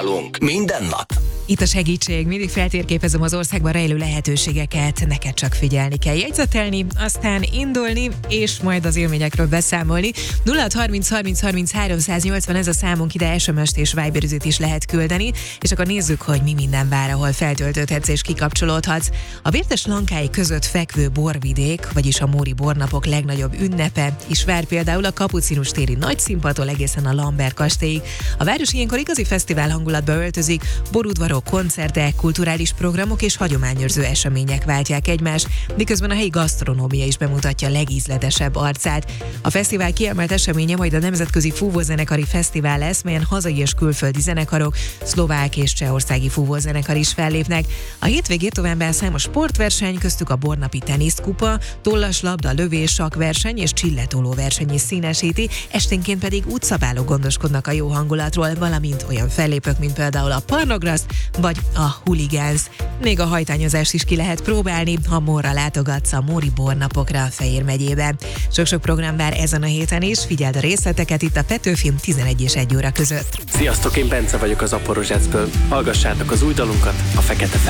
nálunk minden nap. Itt a segítség, mindig feltérképezem az országban rejlő lehetőségeket, neked csak figyelni kell, jegyzetelni, aztán indulni, és majd az élményekről beszámolni. 0630 30 30 380 ez a számunk, ide SMS-t és Viber-üzőt is lehet küldeni, és akkor nézzük, hogy mi minden vár, ahol feltöltődhetsz és kikapcsolódhatsz. A Vértes Lankái között fekvő borvidék, vagyis a Móri bornapok legnagyobb ünnepe is vár például a Kapucinus téri Nagyszínpadtól egészen a Lambert kastélyig. A város ilyenkor igazi fesztivál hangulatba öltözik, borudvarok, koncertek, kulturális programok és hagyományőrző események váltják egymást, miközben a helyi gasztronómia is bemutatja legízletesebb arcát. A fesztivál kiemelt eseménye majd a Nemzetközi Fúvózenekari Fesztivál lesz, melyen hazai és külföldi zenekarok, szlovák és csehországi fúvózenekar is fellépnek. A hétvégét továbbá számos sportverseny, köztük a bornapi teniszkupa, tollaslabda, lövés, sakkverseny és csilletoló verseny is színesíti, esténként pedig utcabálók gondoskodnak a jó hangulatról, valamint olyan fellépők, mint például a Parnograszt vagy a Huligánz. Még a hajtányozást is ki lehet próbálni, ha Mórra látogatsz a Móri bornapokra a Fejér megyében. Sok-sok program vár ezen a héten is, figyeld a részleteket itt a Petőfin 11 és 1 óra között. Sziasztok, én Bence vagyok az Aporozsecből. Hallgassátok az új dalunkat, a Fekete Fel.